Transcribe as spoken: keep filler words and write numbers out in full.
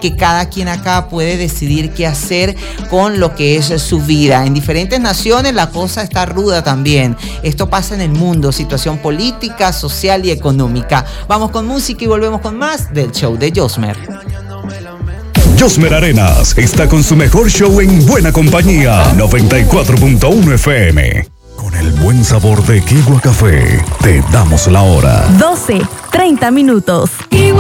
que cada quien acá puede decidir qué hacer con lo que es su vida. En diferentes naciones la cosa está ruda también. Esto pasa en el mundo, situación política, social y económica. Vamos con música y volvemos con más del show de Josmer. Josmer Arenas está con su mejor show en buena compañía. noventa y cuatro punto uno F M. Con el buen sabor de Kigua Café, te damos la hora. doce, treinta minutos.